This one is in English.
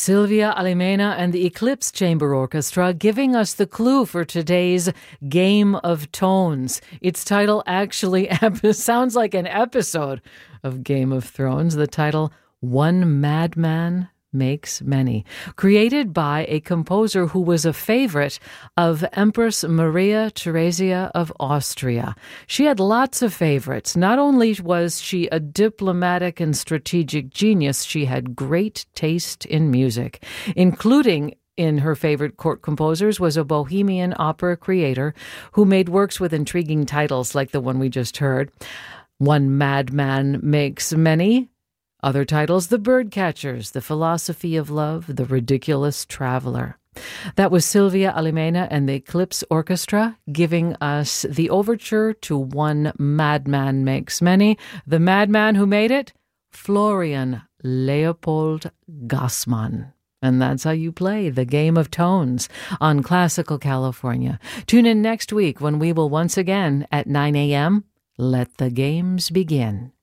Sylvia Alimena and the Eclipse Chamber Orchestra giving us the clue for today's Game of Tones. Its title actually sounds like an episode of Game of Thrones. The title, One Madman Makes Many, created by a composer who was a favorite of Empress Maria Theresia of Austria. She had lots of favorites. Not only was she a diplomatic and strategic genius, she had great taste in music, including in her favorite court composers was a Bohemian opera creator who made works with intriguing titles like the one we just heard, One Madman Makes Many. Other titles, The Birdcatchers, The Philosophy of Love, The Ridiculous Traveler. That was Sylvia Alimena and the Eclipse Orchestra giving us the overture to One Madman Makes Many. The madman who made it? Florian Leopold Gassmann. And that's how you play the Game of Tones on Classical California. Tune in next week when we will once again at 9 a.m. let the games begin.